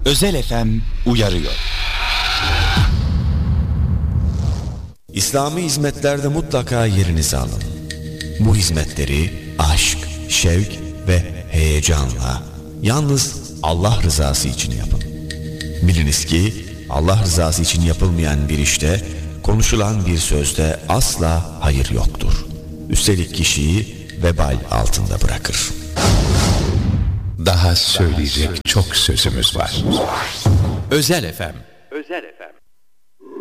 Özel FM uyarıyor. İslami hizmetlerde mutlaka yerinizi alın. Bu hizmetleri aşk, şevk ve heyecanla, yalnız Allah rızası için yapın. Biliniz ki Allah rızası için yapılmayan bir işte, konuşulan bir sözde asla hayır yoktur. Üstelik kişiyi vebal altında bırakır. Daha söyleyecek çok sözümüz var. Özel FM